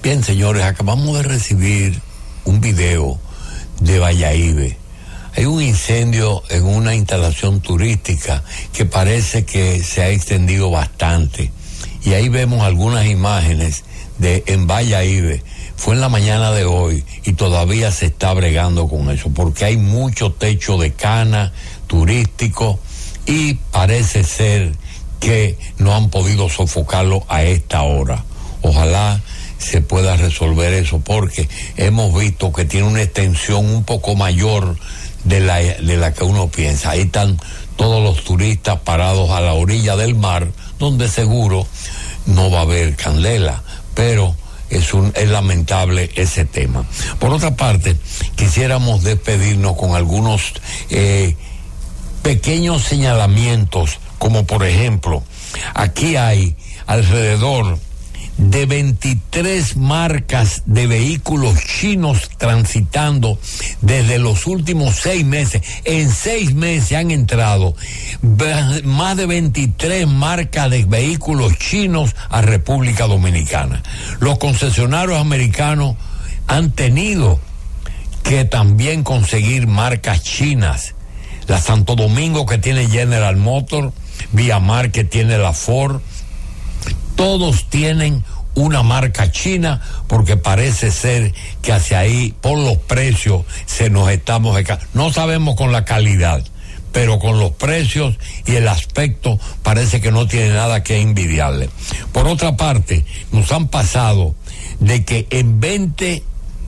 Bien, señores, acabamos de recibir un video de Bayahíbe. Hay un incendio en una instalación turística que parece que se ha extendido bastante. Y ahí vemos algunas imágenes en Bayahíbe. Fue en la mañana de hoy y todavía se está bregando con eso, porque hay mucho techo de cana turístico y parece ser que no han podido sofocarlo a esta hora. Ojalá se pueda resolver eso, porque hemos visto que tiene una extensión un poco mayor de la que uno piensa. Ahí están todos los turistas parados a la orilla del mar, donde seguro no va a haber candela, pero es lamentable ese tema. Por otra parte, quisiéramos despedirnos con algunos pequeños señalamientos, como por ejemplo, aquí hay alrededor de 23 marcas de vehículos chinos transitando desde los últimos 6 meses. En 6 meses han entrado más de 23 marcas de vehículos chinos a República Dominicana. Los concesionarios americanos han tenido que también conseguir marcas chinas. La Santo Domingo, que tiene General Motors, Viamar, que tiene la Ford, todos tienen una marca china, porque parece ser que hacia ahí, por los precios, se nos estamos... No sabemos con la calidad, pero con los precios y el aspecto parece que no tiene nada que envidiarle. Por otra parte, nos han pasado de que en 20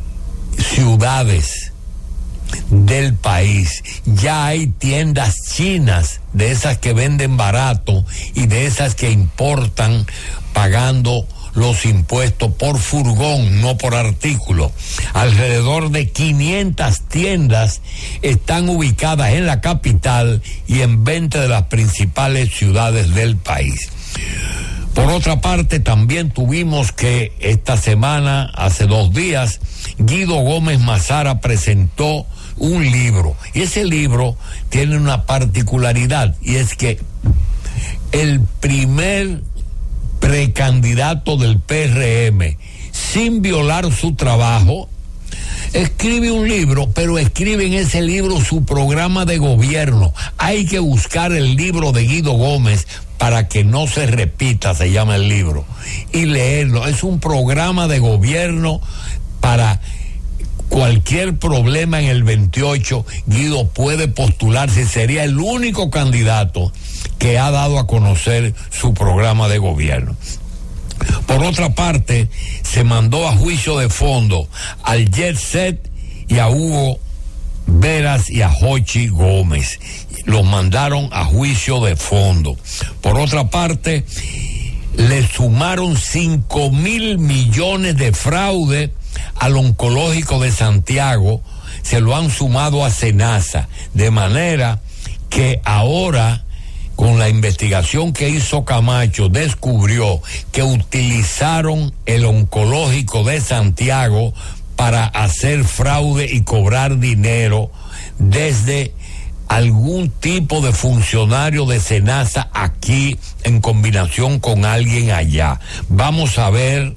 ciudades del país ya hay tiendas chinas, de esas que venden barato y de esas que importan pagando los impuestos por furgón, no por artículo. Alrededor de 500 tiendas están ubicadas en la capital y en 20 de las principales ciudades del país. Por otra parte, también tuvimos que esta semana, hace 2 días, Guido Gómez Mazara presentó un libro, y ese libro tiene una particularidad, y es que el primer precandidato del PRM, sin violar su trabajo, escribe un libro, pero escribe en ese libro su programa de gobierno. Hay que buscar el libro de Guido Gómez para que no se repita, se llama el libro, y leerlo. Es un programa de gobierno para cualquier problema en el 28. Guido puede postularse, sería el único candidato que ha dado a conocer su programa de gobierno. Por otra parte, se mandó a juicio de fondo al Jet Set y a Hugo Veras y a Jochi Gómez. Los mandaron a juicio de fondo. Por otra parte, le sumaron 5.000 millones de fraude al oncológico de Santiago, se lo han sumado a Senasa, de manera que ahora, con la investigación que hizo Camacho, descubrió que utilizaron el oncológico de Santiago para hacer fraude y cobrar dinero desde algún tipo de funcionario de Senasa aquí en combinación con alguien allá. Vamos a ver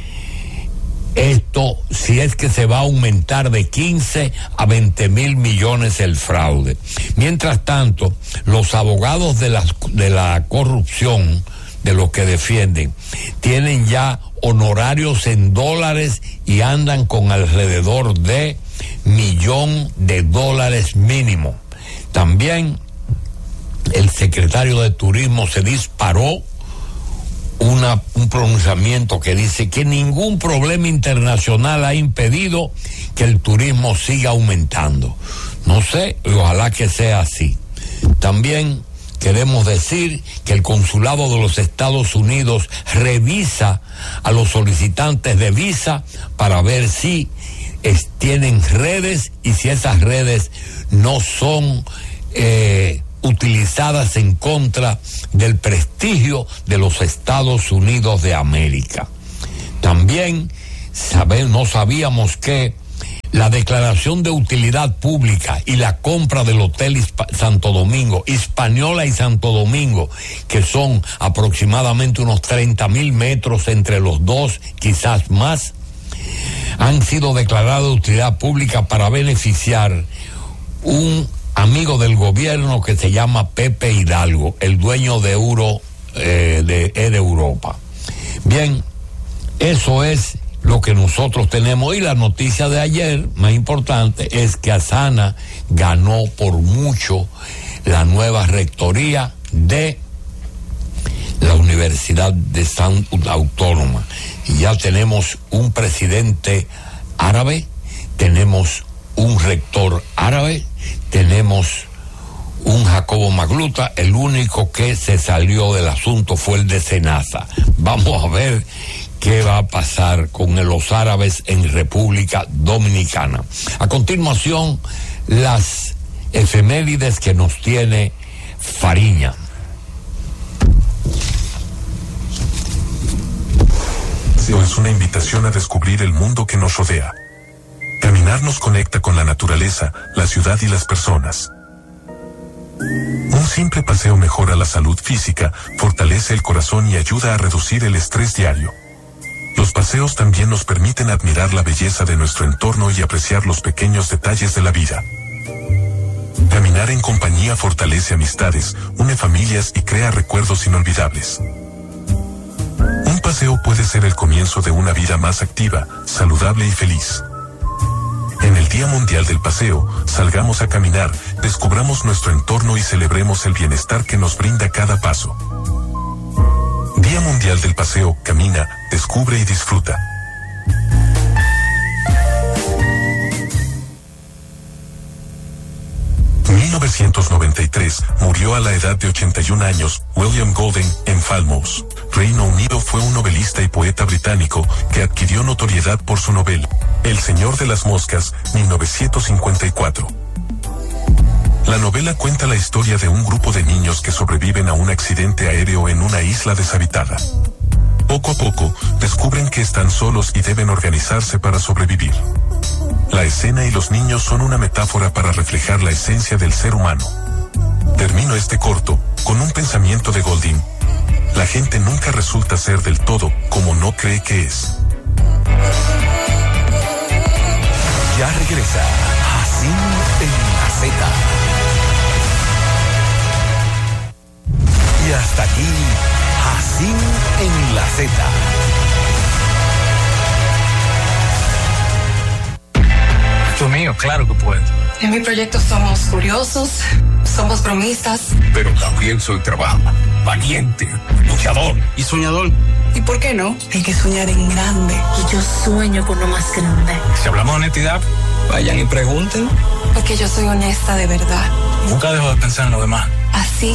esto, si es que se va a aumentar de 15 a 20 mil millones el fraude. Mientras tanto, los abogados de la corrupción, de los que defienden, tienen ya honorarios en dólares y andan con alrededor de $1.000.000 mínimo. También el secretario de Turismo se disparó un pronunciamiento que dice que ningún problema internacional ha impedido que el turismo siga aumentando. No sé, ojalá que sea así. También queremos decir que el consulado de los Estados Unidos revisa a los solicitantes de visa para ver si tienen redes, y si esas redes no son utilizadas en contra del prestigio de los Estados Unidos de América. También no sabíamos que la declaración de utilidad pública y la compra del Hotel Santo Domingo, Hispaniola y Santo Domingo, que son aproximadamente unos 30.000 metros entre los dos, quizás más, han sido declaradas de utilidad pública para beneficiar un amigo del gobierno que se llama Pepe Hidalgo, el dueño de de Europa. Bien, eso es lo que nosotros tenemos. Y la noticia de ayer, más importante, es que Asana ganó por mucho la nueva rectoría de la Universidad de San Autónoma. Y ya tenemos un presidente árabe, tenemos un rector árabe, tenemos un Jacobo Magluta. El único que se salió del asunto fue el de Senasa. Vamos a ver qué va a pasar con los árabes en República Dominicana. A continuación, las efemérides que nos tiene Fariña. Es una invitación a descubrir el mundo que nos rodea. Caminar nos conecta con la naturaleza, la ciudad y las personas. Un simple paseo mejora la salud física, fortalece el corazón y ayuda a reducir el estrés diario. Los paseos también nos permiten admirar la belleza de nuestro entorno y apreciar los pequeños detalles de la vida. Caminar en compañía fortalece amistades, une familias y crea recuerdos inolvidables. Un paseo puede ser el comienzo de una vida más activa, saludable y feliz. En el Día Mundial del Paseo, salgamos a caminar, descubramos nuestro entorno y celebremos el bienestar que nos brinda cada paso. Día Mundial del Paseo, camina, descubre y disfruta. En 1993, murió a la edad de 81 años, William Golding, en Falmouth, Reino Unido. Fue un novelista y poeta británico que adquirió notoriedad por su novela El Señor de las Moscas, 1954. La novela cuenta la historia de un grupo de niños que sobreviven a un accidente aéreo en una isla deshabitada. Poco a poco, descubren que están solos y deben organizarse para sobrevivir. La escena y los niños son una metáfora para reflejar la esencia del ser humano. Termino este corto con un pensamiento de Golding. La gente nunca resulta ser del todo como no cree que es. Ya regresa Jacín en la Z. Y hasta aquí, Jacín en la Z. Esto es mío, claro que puedo. En mi proyecto somos curiosos, somos bromistas. Pero también soy trabajo, valiente, luchador y soñador. ¿Y por qué no? Hay que soñar en grande. Y yo sueño con lo más grande. Si hablamos de honestidad, vayan y pregunten. Porque yo soy honesta de verdad. Nunca dejo de pensar en lo demás. Así